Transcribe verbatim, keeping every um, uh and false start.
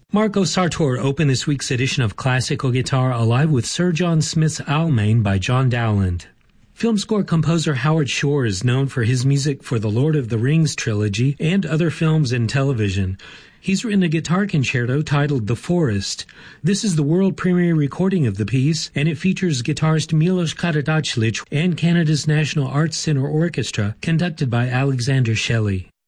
Marco Sartor opened this week's edition of Classical Guitar Alive with Sir John Smith's Almain by John Dowland. Film score composer Howard Shore is known for his music for the Lord of the Rings trilogy and other films and television. He's written a guitar concerto titled The Forest. This is the world premiere recording of the piece, and it features guitarist Milos Karadzic and Canada's National Arts Centre Orchestra, conducted by Alexander Shelley.